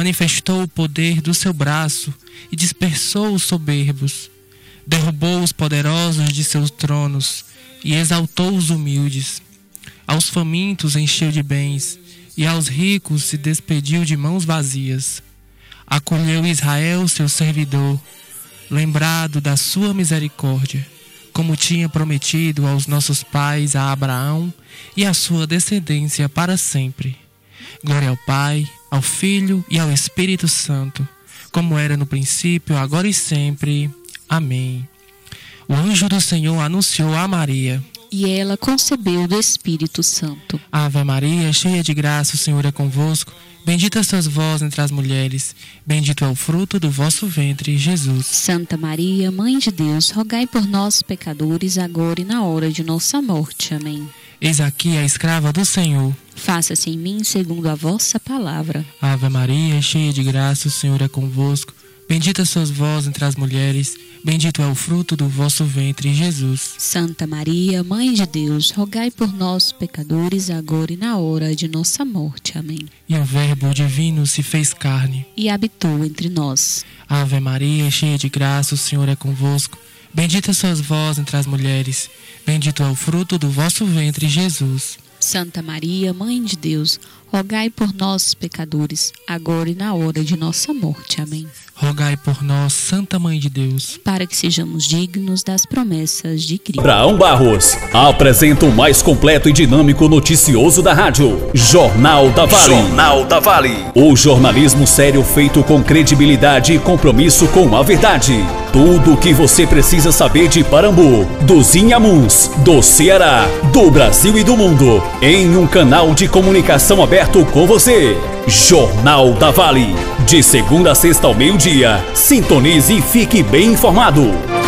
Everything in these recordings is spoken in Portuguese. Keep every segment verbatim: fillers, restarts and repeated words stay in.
manifestou o poder do seu braço e dispersou os soberbos. Derrubou os poderosos de seus tronos e exaltou os humildes. Aos famintos encheu de bens e aos ricos se despediu de mãos vazias. Acolheu Israel, seu servidor, lembrado da sua misericórdia, como tinha prometido aos nossos pais, a Abraão e à sua descendência para sempre. Glória ao Pai, ao Filho e ao Espírito Santo, como era no princípio, agora e sempre. Amém. O anjo do Senhor anunciou a Maria, e ela concebeu do Espírito Santo. Ave Maria, cheia de graça, o Senhor é convosco. Bendita sois vós entre as mulheres, bendito é o fruto do vosso ventre, Jesus. Santa Maria, Mãe de Deus, rogai por nós, pecadores, agora e na hora de nossa morte. Amém. Eis aqui a escrava do Senhor. Faça-se em mim segundo a vossa palavra. Ave Maria, cheia de graça, o Senhor é convosco. Bendita sois vós entre as mulheres, bendito é o fruto do vosso ventre, Jesus. Santa Maria, Mãe de Deus, rogai por nós, pecadores, agora e na hora de nossa morte. Amém. E o Verbo divino se fez carne e habitou entre nós. Ave Maria, cheia de graça, o Senhor é convosco. Bendita sois vós entre as mulheres, bendito é o fruto do vosso ventre, Jesus. Santa Maria, Mãe de Deus, rogai por nós, pecadores, agora e na hora de nossa morte. Amém. Rogai por nós, Santa Mãe de Deus, para que sejamos dignos das promessas de Cristo. Abraão Barros apresenta o mais completo e dinâmico noticioso da rádio, Jornal da Vale. Jornal da Vale. O jornalismo sério feito com credibilidade e compromisso com a verdade. Tudo o que você precisa saber de Parambu, dos Inhamuns, do Ceará, do Brasil e do mundo, em um canal de comunicação aberto com você. Jornal da Vale, de segunda a sexta ao meio-dia. Sintonize e fique bem informado.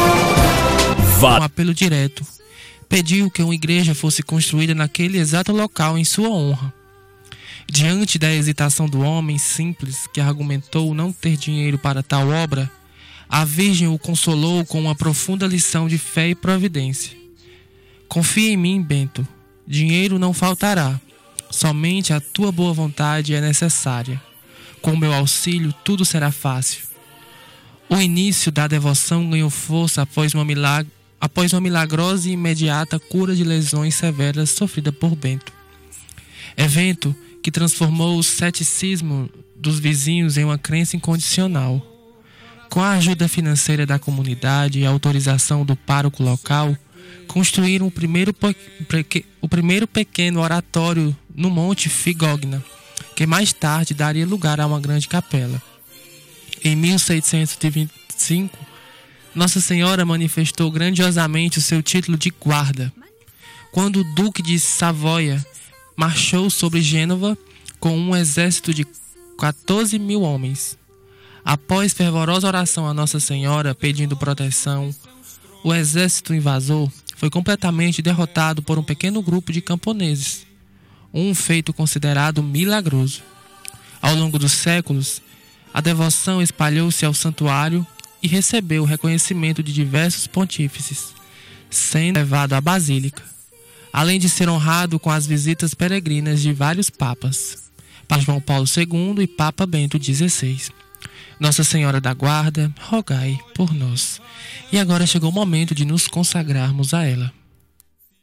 Va- um apelo direto. Pediu que uma igreja fosse construída naquele exato local em sua honra. Diante da hesitação do homem simples que argumentou não ter dinheiro para tal obra, a Virgem o consolou com uma profunda lição de fé e providência. Confia em mim, Bento. Dinheiro não faltará. Somente a tua boa vontade é necessária. Com meu auxílio, tudo será fácil. O início da devoção ganhou força após uma, milag... após uma milagrosa e imediata cura de lesões severas sofrida por Bento. Evento que transformou o ceticismo dos vizinhos em uma crença incondicional. Com a ajuda financeira da comunidade e a autorização do pároco local, construíram o primeiro, o primeiro pequeno oratório no Monte Figogna, que mais tarde daria lugar a uma grande capela. Em mil seiscentos e vinte e cinco, Nossa Senhora manifestou grandiosamente o seu título de guarda, quando o Duque de Savoia marchou sobre Gênova com um exército de quatorze mil homens. Após fervorosa oração a Nossa Senhora pedindo proteção, o exército invasor foi completamente derrotado por um pequeno grupo de camponeses, um feito considerado milagroso. Ao longo dos séculos, a devoção espalhou-se ao santuário e recebeu o reconhecimento de diversos pontífices, sendo levado à Basílica, além de ser honrado com as visitas peregrinas de vários papas, Papa João Paulo segundo e Papa Bento dezesseis. Nossa Senhora da Guarda, rogai por nós. E agora chegou o momento de nos consagrarmos a ela.